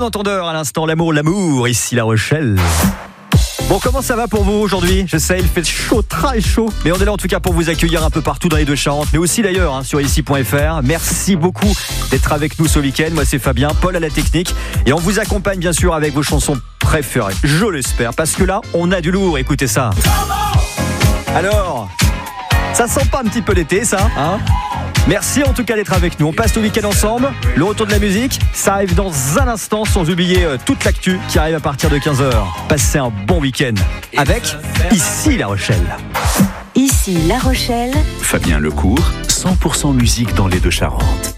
Bon entendeur à l'instant, l'amour, ici La Rochelle. Bon, comment ça va pour vous aujourd'hui ? Je sais, il fait chaud, très chaud. Mais on est là en tout cas pour vous accueillir un peu partout dans les Deux-Charentes, mais aussi d'ailleurs sur ici.fr. Merci beaucoup d'être avec nous ce week-end. Moi c'est Fabien, Paul à la technique. Et on vous accompagne bien sûr avec vos chansons préférées. Je l'espère, parce que là, on a du lourd. Écoutez ça. Alors, ça sent pas un petit peu l'été ça, hein ? Merci en tout cas d'être avec nous. On passe le week-end ensemble. Le retour de la musique, ça arrive dans un instant, sans oublier toute l'actu qui arrive à partir de 15h. Passez un bon week-end avec Ici La Rochelle. Ici La Rochelle. Fabien Lecourt, 100% musique dans les Deux-Charentes.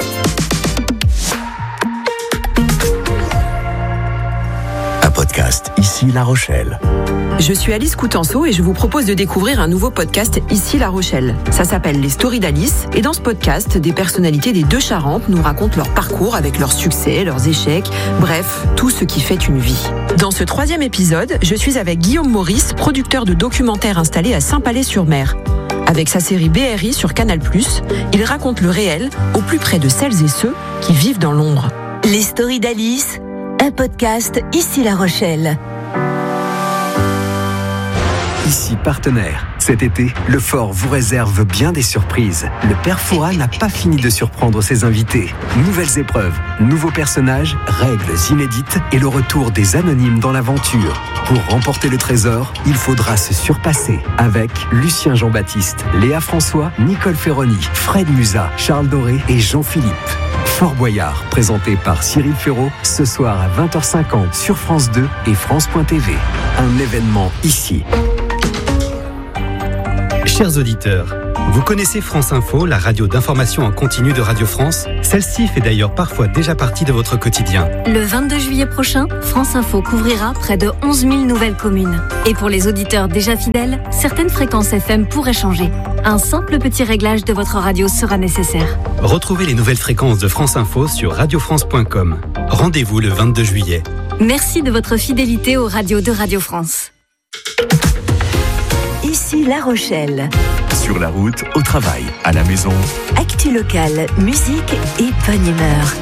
Un podcast Ici La Rochelle. Je suis Alice Coutenceau et je vous propose de découvrir un nouveau podcast Ici La Rochelle. Ça s'appelle Les Stories d'Alice et dans ce podcast, des personnalités des Deux-Charentes nous racontent leur parcours avec leurs succès, leurs échecs, bref, tout ce qui fait une vie. Dans ce 3e épisode, je suis avec Guillaume Maurice, producteur de documentaires installé à Saint-Palais-sur-Mer. Avec sa série BRI sur Canal+, il raconte le réel au plus près de celles et ceux qui vivent dans l'ombre. Les Stories d'Alice, un podcast Ici La Rochelle. Ici partenaire. Cet été, le Fort vous réserve bien des surprises. Le Père Fouras n'a pas fini de surprendre ses invités. Nouvelles épreuves, nouveaux personnages, règles inédites et le retour des anonymes dans l'aventure. Pour remporter le trésor, il faudra se surpasser avec Lucien Jean-Baptiste, Léa François, Nicole Ferroni, Fred Musa, Charles Doré et Jean-Philippe. Fort Boyard, présenté par Cyril Ferraud, ce soir à 20h50 sur France 2 et France.tv. Un événement ici. Chers auditeurs, vous connaissez France Info, la radio d'information en continu de Radio France ? Celle-ci fait d'ailleurs parfois déjà partie de votre quotidien. Le 22 juillet prochain, France Info couvrira près de 11 000 nouvelles communes. Et pour les auditeurs déjà fidèles, certaines fréquences FM pourraient changer. Un simple petit réglage de votre radio sera nécessaire. Retrouvez les nouvelles fréquences de France Info sur radiofrance.com. Rendez-vous le 22 juillet. Merci de votre fidélité aux radios de Radio France. Ici La Rochelle. Sur la route, au travail, à la maison. Actu locale, musique et bonne humeur.